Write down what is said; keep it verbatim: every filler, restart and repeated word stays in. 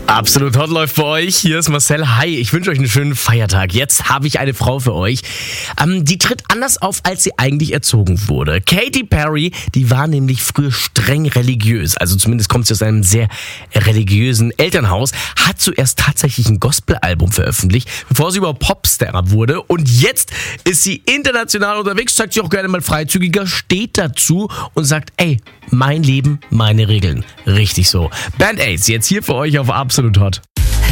Absolut Hot läuft für euch. Hier ist Marcel. Hi, ich wünsche euch einen schönen Feiertag. Jetzt habe ich eine Frau für euch. Ähm, die tritt anders auf, als sie eigentlich erzogen wurde. Katy Perry, die war nämlich früher streng religiös. Also zumindest kommt sie aus einem sehr religiösen Elternhaus. Hat zuerst tatsächlich ein Gospel-Album veröffentlicht, bevor sie überhaupt Popstar wurde. Und jetzt ist sie international unterwegs, zeigt sich auch gerne mal freizügiger, steht dazu und sagt, ey, mein Leben, meine Regeln. Richtig so. Band Aids, jetzt hier für euch auf Absolut Hot.